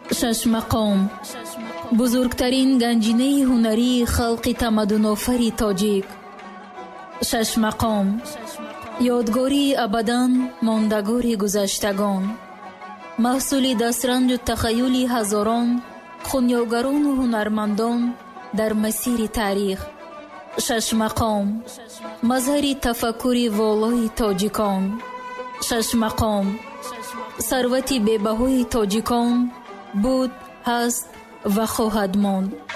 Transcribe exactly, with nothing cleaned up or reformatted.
شش مقام бузургтарин ганҷинаи ҳунарии халқи тамаддунофари тоҷик. шаш мақом ёдгории абадан мондагори гузаштагон, маҳсули дастранҷу тахайюли ҳазорон хунёгарону ҳунармандон дар масири таърих. шаш мақом мазҳари тафаккури волои тоҷикон. шаш мақом сарвати бебаҳои тоҷикон буд, ҳаст ва хоҳад монд.